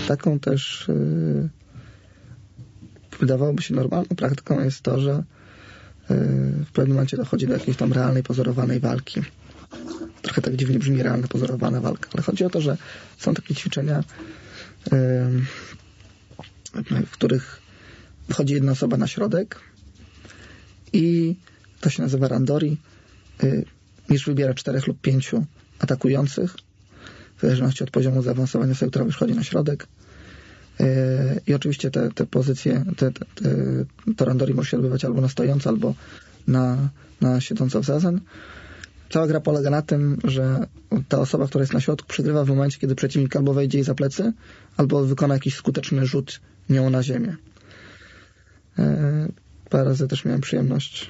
Taką też wydawałoby się normalną praktyką jest to, że w pewnym momencie dochodzi do jakiejś tam realnej, pozorowanej walki. Trochę tak dziwnie brzmi realna, pozorowana walka, ale chodzi o to, że są takie ćwiczenia, w których wychodzi jedna osoba na środek i to się nazywa randori. Mistrz wybiera 4 lub 5 atakujących, w zależności od poziomu zaawansowania osoby, która wychodzi na środek. I oczywiście te pozycje, to randori może się odbywać albo na stojąco, albo na siedząco w zazen. Cała gra polega na tym, że ta osoba, która jest na środku, przegrywa w momencie, kiedy przeciwnik albo wejdzie jej za plecy, albo wykona jakiś skuteczny rzut nią na ziemię. Parę razy też miałem przyjemność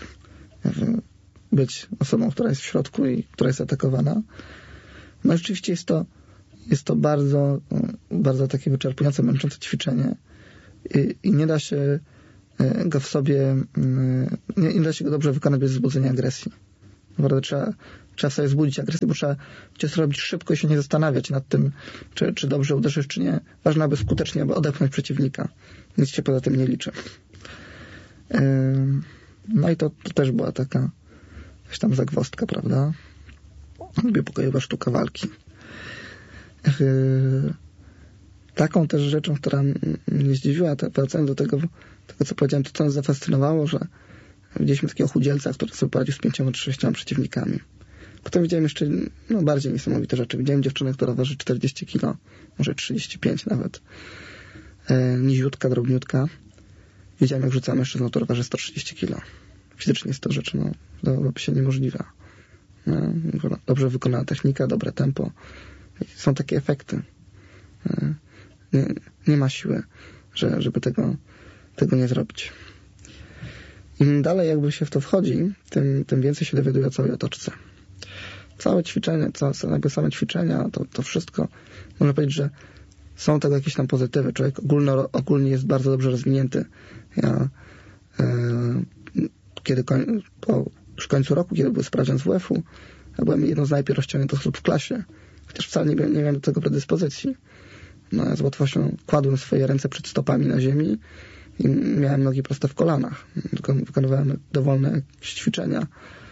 być osobą, która jest w środku i która jest atakowana. No rzeczywiście jest to bardzo, bardzo takie wyczerpujące, męczące ćwiczenie i nie da się go w sobie, nie da się go dobrze wykonać bez wzbudzenia agresji. Naprawdę trzeba sobie wzbudzić agresję, bo trzeba coś robić szybko i się nie zastanawiać nad tym, czy dobrze uderzysz, czy nie. Ważne, aby skutecznie odepchnąć przeciwnika. Nic się poza tym nie liczy. No i to też była taka jakaś tam zagwozdka, prawda? Pokojowa sztuka walki. Taką też rzeczą, która mnie zdziwiła, wracając do tego, co powiedziałem, to nas zafascynowało, że widzieliśmy takiego chudzielca, który sobie poradził z 5 czy 6 przeciwnikami. Potem widziałem jeszcze bardziej niesamowite rzeczy. Widziałem dziewczynę, która waży 40 kg, może 35 nawet. Niziutka, drobniutka. Widziałem, jak rzucała mężczyznę, który waży 130 kg. Fizycznie jest to rzecz, wydawałoby się niemożliwa. Dobrze wykonana technika, dobre tempo. Są takie efekty. Nie ma siły, żeby tego nie zrobić. Im dalej jakby się w to wchodzi, tym więcej się dowiaduje o całej otoczce. Całe ćwiczenie, same ćwiczenia, to wszystko, można powiedzieć, że są tego jakieś tam pozytywy. Człowiek ogólnie jest bardzo dobrze rozwinięty. Ja przy końcu roku, kiedy był sprawdzian z WF-u, ja byłem jedną z najpierw rozciągniętych osób w klasie, chociaż wcale nie miałem do tego predyspozycji. Ja z łatwością kładłem swoje ręce przed stopami na ziemi i miałem nogi proste w kolanach. Wykonywałem dowolne ćwiczenia.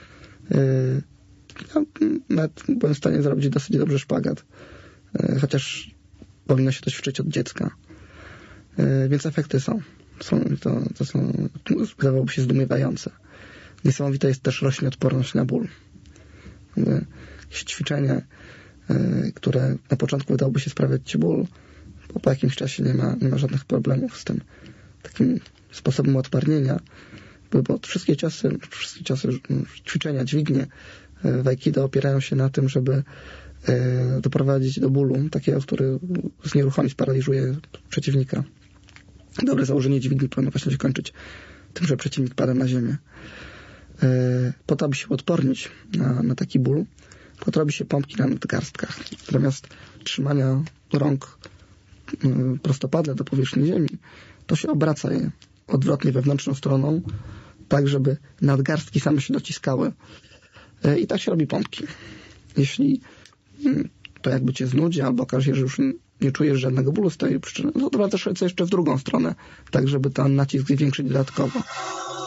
Ja nawet byłem w stanie zrobić dosyć dobrze szpagat, chociaż powinno się to ćwiczyć od dziecka. Więc efekty są. To są, wydawałoby się, zdumiewające. Niesamowita jest też rośnie odporność na ból. Jakieś ćwiczenie, które na początku wydałoby się sprawiać ci ból, po jakimś czasie nie ma żadnych problemów z tym takim sposobem odparnienia, bo wszystkie ciosy, ćwiczenia, dźwignie w Aikido opierają się na tym, żeby doprowadzić do bólu, takiego, który znieruchomi, sparaliżuje przeciwnika. Dobre założenie dźwigni powinno właśnie się kończyć tym, że przeciwnik pada na ziemię. Po to, aby się odpornić na taki ból, po to robi się pompki na nadgarstkach. Zamiast trzymania rąk prostopadle do powierzchni ziemi, to się obraca je odwrotnie wewnętrzną stroną, tak żeby nadgarstki same się dociskały. I tak się robi pompki. Jeśli to jakby cię znudzi, albo okaże się, że już nie czujesz żadnego bólu z tej przyczyny, to odwracasz ręce jeszcze w drugą stronę, tak żeby ten nacisk zwiększyć dodatkowo.